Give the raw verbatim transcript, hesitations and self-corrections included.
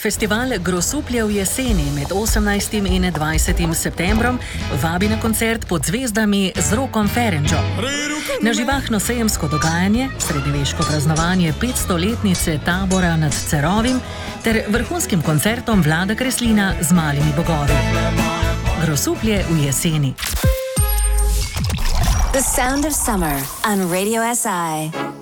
Festival Grosuplje v jeseni med osemnajstim in dvajsetim septembrom vabi na koncert Pod zvezdami z Rokom Ferenčo. Na živahno sejemsko dogajanje, srednjeveško praznovanje petstoletnice tabora nad Cerovim ter vrhunskim koncertom Vlada Kreslina z Malimi bogovi. Grosuplje v jeseni. The sound of summer on Radio S I.